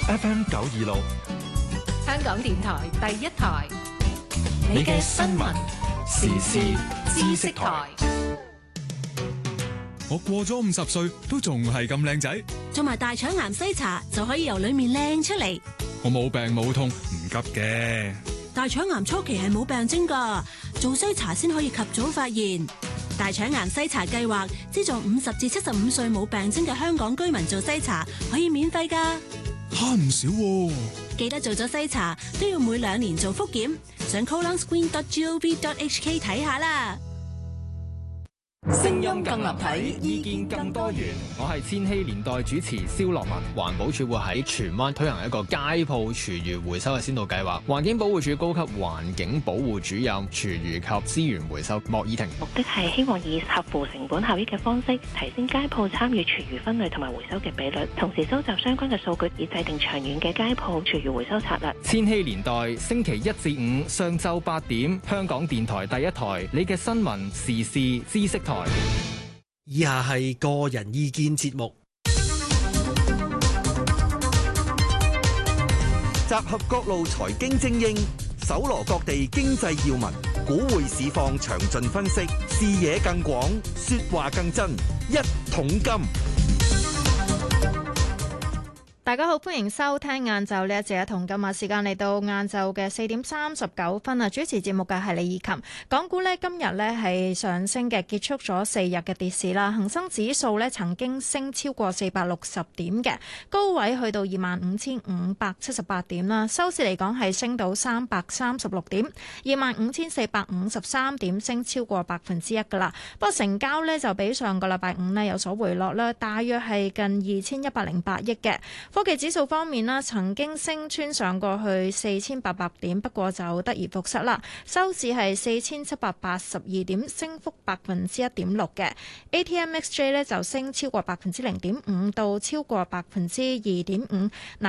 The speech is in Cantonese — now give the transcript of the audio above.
FM 926， 香港電台第一台， 你嘅新聞時事知識台。 我過咗50歲都仲係咁靚仔， 做埋大腸癌篩查就可以由裏面靚出嚟。 我冇病冇痛，唔急嘅。 大腸癌初期係冇病徵㗎，做篩查先可以及早發現。大腸癌篩查計劃資助50至75歲冇病徵嘅香港居民做篩查，可以免費㗎。 慳唔少喎。 記得做咗篩查都要每2年做複檢，上 colonscreen.gov.hk 睇下啦。 聲音更立體，意見更多元。我係千禧年代主持蕭樂文。環保署會喺荃灣推行一個街鋪廚餘回收嘅先導計劃。環境保護署高級環境保護主任廚餘及資源回收莫以婷。 目的係希望以合乎成本效益嘅方式，提升街鋪參與廚餘分類同埋回收嘅比率，同時收集相關嘅數據，以制定長遠嘅街鋪廚餘回收策略。 千禧年代星期1至5上晝8點，香港電台第一台，你嘅新聞時事知識台。 以下係個人意見節目， 集合各路財經精英，搜羅各地經濟要聞，股匯市況詳盡分析，視野更廣，說話更真。一桶金。 大家好，歡迎收聽晏晝呢一節《一桶金》，時間嚟到晏晝嘅4點39分啊！主持節目嘅係李以琴。港股呢今日呢係上升嘅，結束咗4日嘅跌市啦。恒生指數呢曾經升超過460點嘅，高位去到25,578點啦。收市嚟講係升到336點，25,453點，升超過1%噶啦。不過成交呢就比上個禮拜五呢有所回落啦，大約係近2,108億嘅。科技指數方面啦，曾經升穿上過去4,800點，不過就得而復失啦。收市係4,782點，升幅1.6%嘅。ATMXJ 咧就升超過0.5%到超過2.5%。